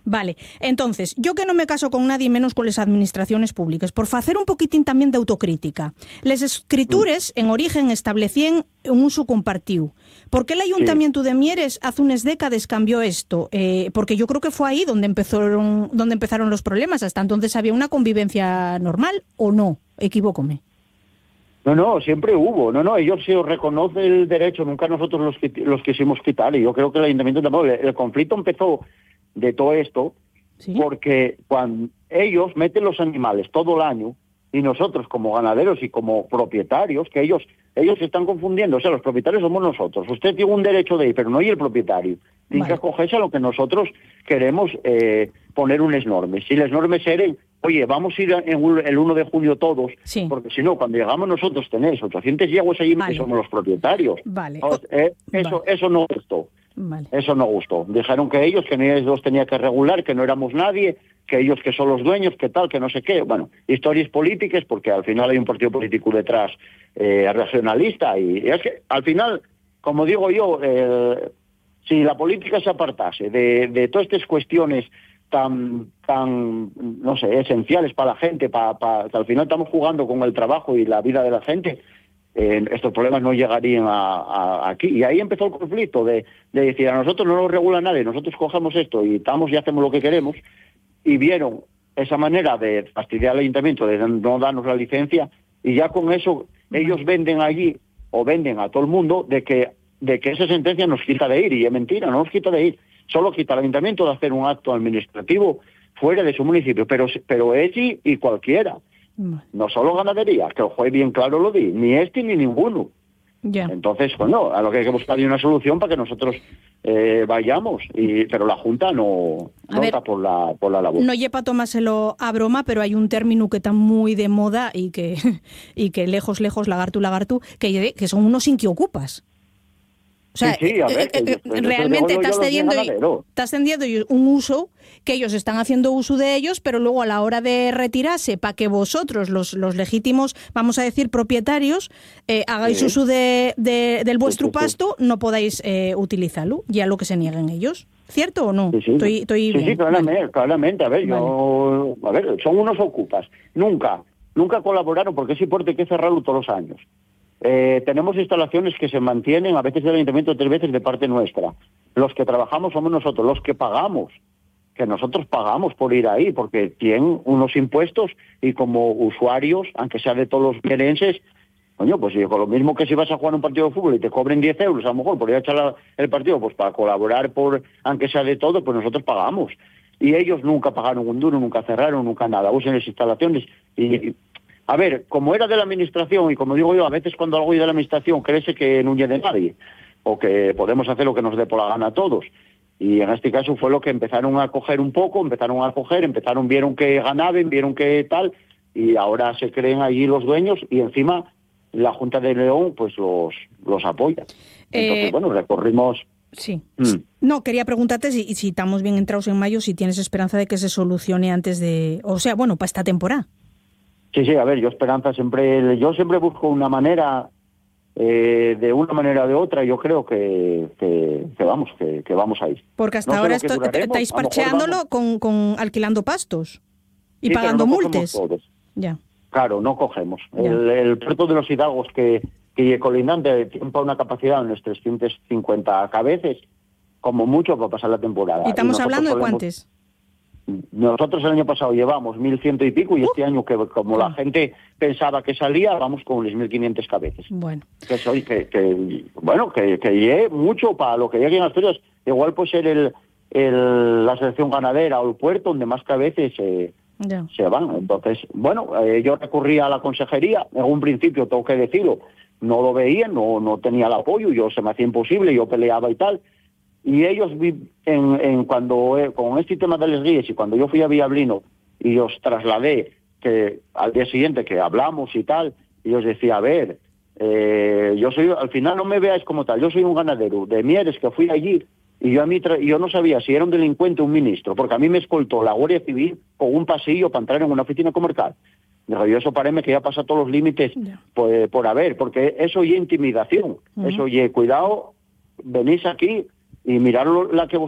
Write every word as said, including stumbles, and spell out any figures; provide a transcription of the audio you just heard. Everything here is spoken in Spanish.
Vale, entonces, yo que no me caso con nadie menos con las administraciones públicas, por hacer un poquitín también de autocrítica. Les escritures, en origen, establecían un uso compartido. ¿Por qué el Ayuntamiento sí. de Mieres hace unas décadas cambió esto? Eh, porque yo creo que fue ahí donde empezaron, donde empezaron los problemas. Hasta entonces había una convivencia normal, ¿o no? Equivócome. No, no, siempre hubo. No, no, ellos se reconoce el derecho, nunca nosotros los, los quisimos quitar. Y yo creo que el Ayuntamiento tampoco. El, el conflicto empezó de todo esto ¿Sí? porque cuando ellos meten los animales todo el año y nosotros como ganaderos y como propietarios, que ellos ellos se están confundiendo, o sea, los propietarios somos nosotros. Usted tiene un derecho de ir, pero no hay el propietario. Tiene vale. que acogerse a lo que nosotros queremos eh, poner unas normas. Si las normas eran, oye, vamos a ir en el uno de junio todos, sí. porque si no, cuando llegamos nosotros tenéis ochocientos yeguas allí vale. que somos los propietarios. Vale. O, eh, eso, vale. eso no gustó. Vale. Eso no gustó. Dijeron que ellos, que ellos los tenía que regular, que no éramos nadie, que ellos que son los dueños, que tal, que no sé qué. Bueno, historias políticas, porque al final hay un partido político detrás eh, regionalista. Y es que al final, como digo yo, eh, si la política se apartase de, de todas estas cuestiones tan, tan, no sé, esenciales para la gente, para, para, que al final estamos jugando con el trabajo y la vida de la gente, Eh, estos problemas no llegarían a, a, aquí. Y ahí empezó el conflicto de, de decir, a nosotros no nos regula nadie, nosotros cogemos esto y estamos y hacemos lo que queremos, y vieron esa manera de fastidiar al ayuntamiento, de no darnos la licencia, y ya con eso ellos venden allí, o venden a todo el mundo, de que, de que esa sentencia nos quita de ir, y es mentira, no nos quita de ir, solo quita al ayuntamiento de hacer un acto administrativo fuera de su municipio, pero, pero ese y cualquiera. No solo ganadería, que el juez bien claro lo di, ni este ni ninguno. Yeah. Entonces, bueno, a lo que hay que buscar es una solución para que nosotros eh, vayamos, y, pero la Junta no, no está por la, por la labor. No lleva tomárselo a broma, pero hay un término que está muy de moda y que, y que lejos, lejos, lagartu, lagartu, que, que son unos inquiocupas. O sea, sí, sí, a ver, eh, eh, eh, realmente estás cediendo, estás cediendo un uso que ellos están haciendo uso de ellos, pero luego a la hora de retirarse, para que vosotros, los, los legítimos, vamos a decir, propietarios, eh, hagáis sí. uso de, de, del vuestro sí, sí, pasto, sí. no podáis eh, utilizarlo, ya lo que se nieguen ellos. ¿Cierto o no? Sí, sí, estoy, estoy sí, bien. sí claramente, vale. claramente. A ver, vale. yo, a ver, son unos ocupas. Nunca, nunca colaboraron, porque es importante que cerrarlo todos los años. Eh, tenemos instalaciones que se mantienen, a veces del ayuntamiento, tres veces de parte nuestra. Los que trabajamos somos nosotros, los que pagamos, que nosotros pagamos por ir ahí, porque tienen unos impuestos y como usuarios, aunque sea de todos los mierenses, coño, pues con lo mismo que si vas a jugar un partido de fútbol y te cobren diez euros, a lo mejor por ir a echar la, el partido, pues para colaborar, por aunque sea de todo, pues nosotros pagamos. Y ellos nunca pagaron un duro, nunca cerraron, nunca nada, usan las instalaciones y... A ver, como era de la administración, y como digo yo, a veces cuando algo es de la administración crece que no es de nadie, o que podemos hacer lo que nos dé por la gana a todos. Y en este caso fue lo que empezaron a coger un poco, empezaron a coger, empezaron, vieron que ganaban, vieron que tal, y ahora se creen allí los dueños, y encima la Junta de León pues los, los apoya. Entonces, eh... bueno, recorrimos... Sí. Mm. No, quería preguntarte si, si estamos bien entrados en mayo, si tienes esperanza de que se solucione antes de... O sea, bueno, para esta temporada. Sí, sí, a ver, yo esperanza siempre, yo siempre busco una manera, eh, de una manera o de otra, yo creo que, que, que vamos, que, que vamos a ir. Porque hasta no ahora esto, estáis parcheándolo con, con alquilando pastos y sí, pagando no multas. Todos. Ya. Claro, no cogemos. El, el puerto de los Hidalgos, que, que colindante tiene una capacidad de unos trescientas cincuenta cabezas, como mucho para pasar la temporada. ¿Y estamos y hablando solemos... de cuántos? Nosotros el año pasado llevamos mil ciento y pico y este uh, año, que como uh. la gente pensaba que salía, vamos con unas mil quinientas cabezas. Bueno. Que soy, que, que bueno, que, que llegue mucho para lo que llegue en Asturias. Igual puede ser el, el, la selección ganadera o el puerto donde más cabezas se, yeah. se van. Entonces, bueno, eh, yo recurrí a la consejería, en un principio, tengo que decirlo, no lo veía, no, no tenía el apoyo, yo se me hacía imposible, yo peleaba y tal. Y ellos, en, en cuando eh, con este tema de las guías, y cuando yo fui a Villablino y os trasladé que al día siguiente que hablamos y tal, y os decía, a ver, eh, yo soy, al final no me veáis como tal, yo soy un ganadero de Mieres que fui allí, y yo a mí tra- yo no sabía si era un delincuente o un ministro, porque a mí me escoltó la Guardia Civil con un pasillo para entrar en una oficina comercial. Digo, yo eso parece que ya pasa todos los límites yeah. por, por haber, porque eso y intimidación, uh-huh. eso y cuidado, venís aquí y mirad la que